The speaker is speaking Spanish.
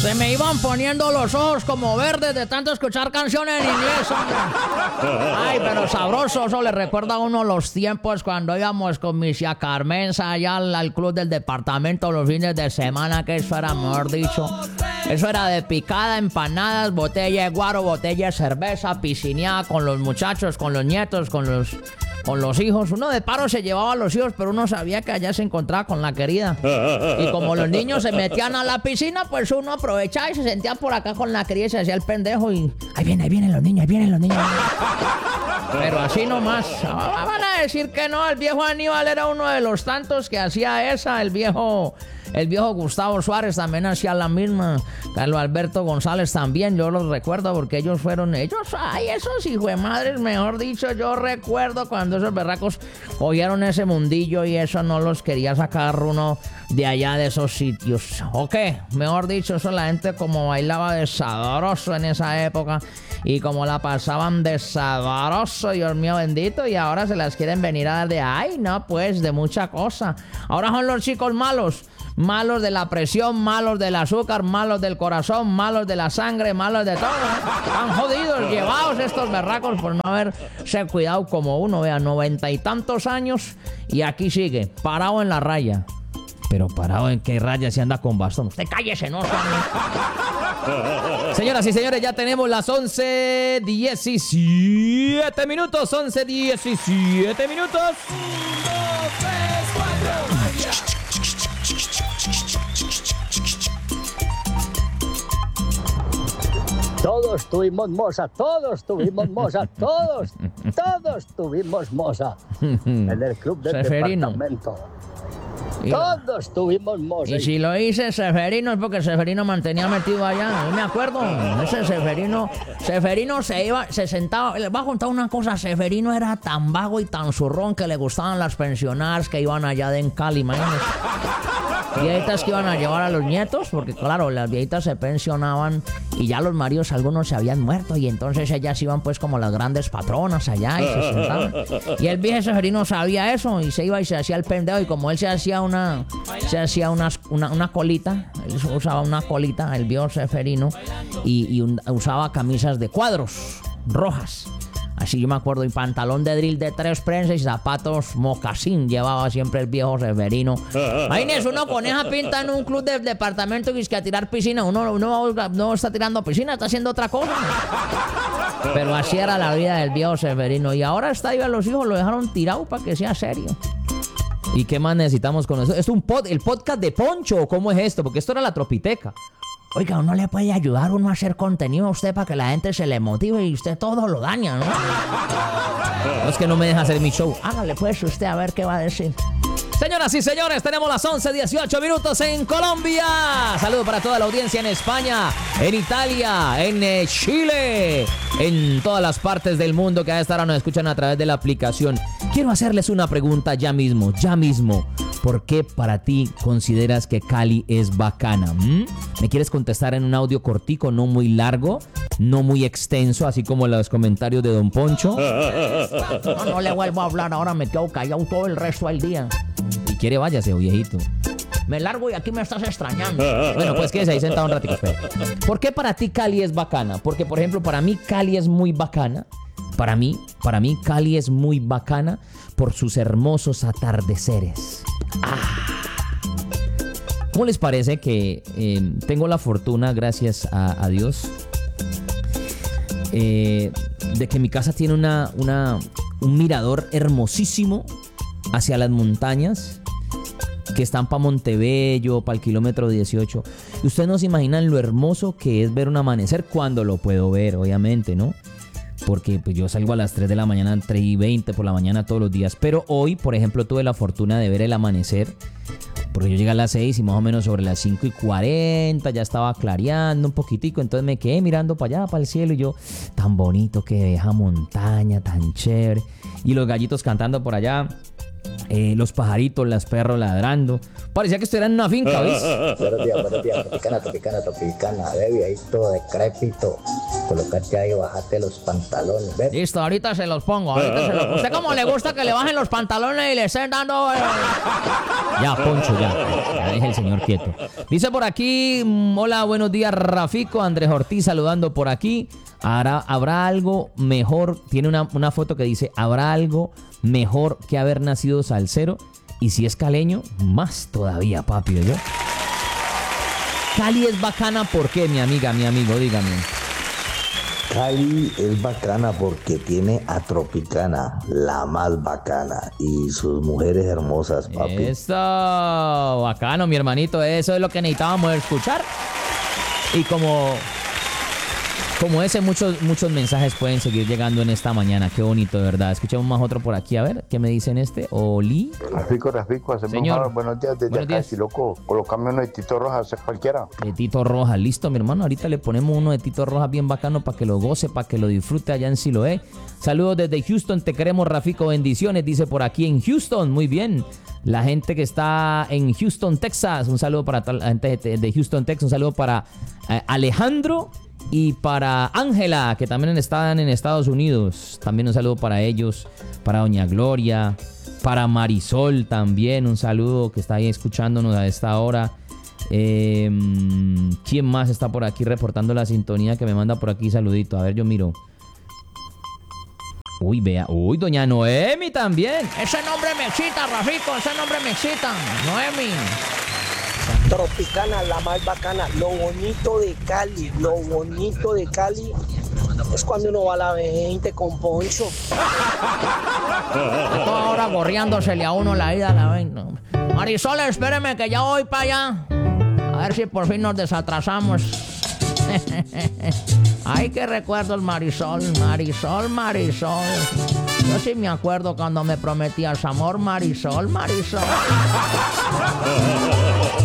Se me iban poniendo los ojos como verdes de tanto escuchar canciones en inglés, hombre. Ay, pero sabroso, eso le recuerda a uno los tiempos cuando íbamos con mi tía Carmenza allá al club del departamento los fines de semana, que eso era, mejor dicho, eso era de picada, empanadas, botella de guaro, botella de cerveza, piscineada con los muchachos, con los nietos, con los hijos. Uno de paro se llevaba a los hijos, pero uno sabía que allá se encontraba con la querida. Y como los niños se metían a la piscina, pues uno aprovechaba y se sentía por acá con la querida y se hacía el pendejo y... Ahí vienen los niños. Pero así nomás. Van a decir que no, el viejo Aníbal era uno de los tantos que hacía esa. El viejo Gustavo Suárez también hacía la misma. Carlos Alberto González también, yo los recuerdo porque ellos, ay, esos hijos de madres, mejor dicho, yo recuerdo cuando esos berracos cogieron ese mundillo y eso no los quería sacar uno de allá de esos sitios. ¿Ok? Mejor dicho, eso la gente como bailaba de sabroso en esa época y como la pasaban de sabroso, Dios mío bendito, y ahora se las quieren venir a dar de, ay, no, pues, de mucha cosa. Ahora son los chicos malos. Malos de la presión, malos del azúcar, malos del corazón, malos de la sangre, malos de todo. Están jodidos, llevados estos berracos por no haberse cuidado como uno. Vea, 90 y tantos años y aquí sigue, parado en la raya. Pero parado en qué raya si anda con bastón. Usted cállese, ¿no? Señoras y señores, ya tenemos las 11:17 minutos. 11:17 minutos. 1, 2, 3, 4. Todos tuvimos moza, todos tuvimos moza. En el club del Seferino. departamento. Todos tuvimos moza. Y si lo hice Seferino es porque Seferino mantenía metido allá. Yo me acuerdo. Ese Seferino se sentaba. Les voy a contar una cosa. Seferino era tan vago y tan zurrón que le gustaban las pensionadas que iban allá de en Cali, imagínense. Viejitas que iban a llevar a los nietos, porque claro, las viejitas se pensionaban y ya los maridos algunos se habían muerto y entonces ellas iban pues como las grandes patronas allá y se sentaban. Y el viejo Seferino sabía eso y se iba y se hacía el pendejo, y como él se hacía una colita, él usaba una colita, el viejo Seferino, y usaba camisas de cuadros rojas. Así yo me acuerdo, y pantalón de drill de 3 prensas y zapatos mocasín llevaba siempre el viejo Seferino. Imagínese uno con esa pinta en un club de departamento que es que a tirar piscina. Uno no está tirando piscina, está haciendo otra cosa. Pero así era la vida del viejo Seferino. Y ahora está ahí a los hijos, lo dejaron tirado para que sea serio. ¿Y qué más necesitamos con eso? ¿Es el podcast de Poncho o cómo es esto? Porque esto era la Tropiteca. Oiga, uno le puede ayudar uno a hacer contenido a usted para que la gente se le motive y usted todo lo daña, ¿no? No es que no me deja hacer mi show. Hágale pues usted a ver qué va a decir. Señoras y señores, tenemos las 11:18 minutos en Colombia. Saludos para toda la audiencia en España, en Italia, en Chile, en todas las partes del mundo que a esta hora nos escuchan a través de la aplicación. Quiero hacerles una pregunta ya mismo. ¿Por qué para ti consideras que Cali es bacana? ¿Me quieres contestar en un audio cortico, no muy largo, no muy extenso, así como los comentarios de Don Poncho? No le vuelvo a hablar, ahora me quedo callado todo el resto del día. Si quiere, váyase, viejito. Me largo y aquí me estás extrañando. Bueno, pues quédese ahí sentado un ratito. ¿Por qué para ti Cali es bacana? Porque, por ejemplo, para mí Cali es muy bacana. Para mí Cali es muy bacana por sus hermosos atardeceres. ¿Cómo les parece que tengo la fortuna, gracias a Dios, de que mi casa tiene un mirador hermosísimo hacia las montañas que están para Montebello, para el kilómetro 18? Y ustedes no se imaginan lo hermoso que es ver un amanecer cuando lo puedo ver, obviamente, ¿no? Porque pues yo salgo a las 3 de la mañana, 3:20 por la mañana todos los días. Pero hoy, por ejemplo, tuve la fortuna de ver el amanecer, porque yo llegué a las 6 y más o menos sobre las 5:40 ya estaba clareando un poquitico. Entonces me quedé mirando para allá, para el cielo, y yo, tan bonito que deja montaña, tan chévere. Y los gallitos cantando por allá, los pajaritos, los perros ladrando. Parecía que estuvieran en una finca, ¿ves? Buenos días, tropicana, baby, ahí todo decrépito. Colócate ahí, bájate los pantalones. ¿Ves? Listo, ahorita se los pongo. ¿Usted cómo le gusta que le bajen los pantalones y le estén dando? Ya, Poncho, ya deje el señor quieto. Dice por aquí, hola, buenos días, Rafico. Andrés Ortiz saludando por aquí. ¿Habrá algo mejor? Tiene una foto que dice, ¿habrá algo mejor que haber nacido salsero? Y si es caleño, más todavía, papi, ¿yo? Cali es bacana, ¿por qué, mi amiga, mi amigo? Dígame. Cali es bacana porque tiene a Tropicana, la más bacana, y sus mujeres hermosas, papi. Eso, bacano, mi hermanito, eso es lo que necesitábamos escuchar. Y como ese, muchos mensajes pueden seguir llegando en esta mañana. Qué bonito, de verdad. Escuchemos más otro por aquí, a ver, ¿qué me dicen este? Oli. Rafico, Señor. Buenos días desde Buenos acá, días. si loco, colocame uno de Tito Rojas, sé cualquiera. De Tito Rojas, listo, mi hermano. Ahorita le ponemos uno de Tito Rojas bien bacano para que lo goce, para que lo disfrute allá en Siloé. Saludos desde Houston, te queremos, Rafico. Bendiciones, dice por aquí en Houston. Muy bien. La gente que está en Houston, Texas. Un saludo para toda la gente de Houston, Texas. Un saludo para Alejandro y para Ángela, que también están en Estados Unidos. También un saludo para ellos. Para Doña Gloria. Para Marisol también. Un saludo que está ahí escuchándonos a esta hora. ¿Quién más está por aquí reportando la sintonía que me manda por aquí? Saludito. A ver, yo miro. Uy, vea. Uy, doña Noemi también. Ese nombre me excita, Rafico. Ese nombre me excita. Noemi. Tropicana, la más bacana. Lo bonito de Cali es cuando uno va a la 20 con Poncho. Toda hora gorriándosele a uno la ida a la 20. Marisol, espéreme que ya voy para allá. A ver si por fin nos desatrasamos. Ay, qué recuerdos, Marisol. Yo sí me acuerdo cuando me prometías amor, Marisol.